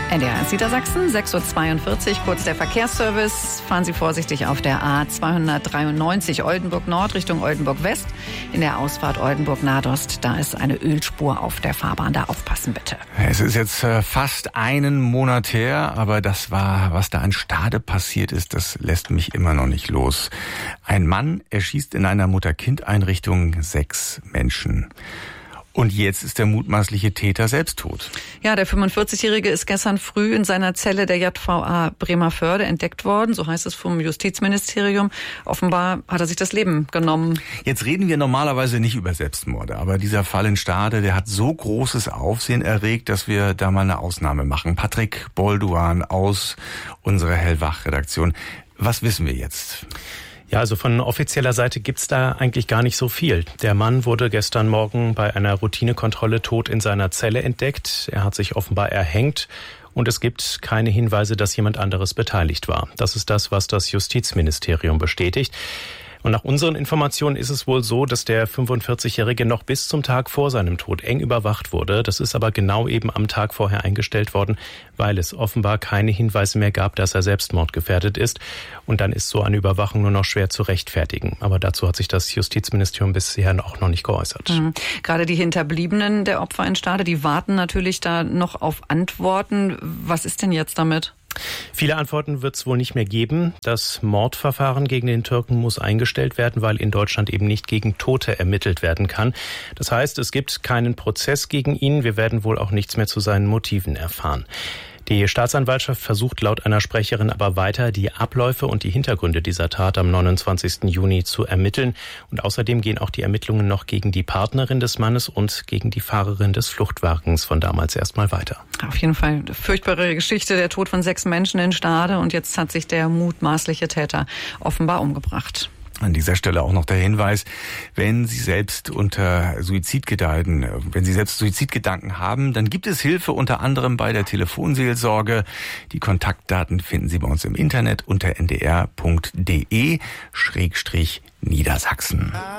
NDR Niedersachsen, 6:42 Uhr, kurz der Verkehrsservice. Fahren Sie vorsichtig auf der A293 Oldenburg Nord Richtung Oldenburg West. In der Ausfahrt Oldenburg Nadost, da ist eine Ölspur auf der Fahrbahn. Da aufpassen bitte. Es ist jetzt fast einen Monat her, aber das war, was da an Stade passiert ist, das lässt mich immer noch nicht los. Ein Mann erschießt in einer Mutter-Kind-Einrichtung 6 Menschen. Und jetzt ist der mutmaßliche Täter selbst tot. Ja, der 45-Jährige ist gestern früh in seiner Zelle der JVA Bremervörde entdeckt worden. So heißt es vom Justizministerium. Offenbar hat er sich das Leben genommen. Jetzt reden wir normalerweise nicht über Selbstmorde. Aber dieser Fall in Stade, der hat so großes Aufsehen erregt, dass wir da mal eine Ausnahme machen. Patrick Bolduan aus unserer Hellwach-Redaktion. Was wissen wir jetzt? Ja, also von offizieller Seite gibt's da eigentlich gar nicht so viel. Der Mann wurde gestern Morgen bei einer Routinekontrolle tot in seiner Zelle entdeckt. Er hat sich offenbar erhängt und es gibt keine Hinweise, dass jemand anderes beteiligt war. Das ist das, was das Justizministerium bestätigt. Und nach unseren Informationen ist es wohl so, dass der 45-Jährige noch bis zum Tag vor seinem Tod eng überwacht wurde. Das ist aber genau eben am Tag vorher eingestellt worden, weil es offenbar keine Hinweise mehr gab, dass er selbstmordgefährdet ist. Und dann ist so eine Überwachung nur noch schwer zu rechtfertigen. Aber dazu hat sich das Justizministerium bisher auch noch nicht geäußert. Gerade die Hinterbliebenen der Opfer in Stade, die warten natürlich da noch auf Antworten. Was ist denn jetzt damit? Viele Antworten wird es wohl nicht mehr geben. Das Mordverfahren gegen den Türken muss eingestellt werden, weil in Deutschland eben nicht gegen Tote ermittelt werden kann. Das heißt, es gibt keinen Prozess gegen ihn. Wir werden wohl auch nichts mehr zu seinen Motiven erfahren. Die Staatsanwaltschaft versucht laut einer Sprecherin aber weiter, die Abläufe und die Hintergründe dieser Tat am 29. Juni zu ermitteln. Und außerdem gehen auch die Ermittlungen noch gegen die Partnerin des Mannes und gegen die Fahrerin des Fluchtwagens von damals erstmal weiter. Auf jeden Fall eine furchtbare Geschichte, der Tod von 6 Menschen in Stade. Und jetzt hat sich der mutmaßliche Täter offenbar umgebracht. An dieser Stelle auch noch der Hinweis, wenn Sie selbst unter Suizidgedanken haben, dann gibt es Hilfe unter anderem bei der Telefonseelsorge. Die Kontaktdaten finden Sie bei uns im Internet unter ndr.de/Niedersachsen.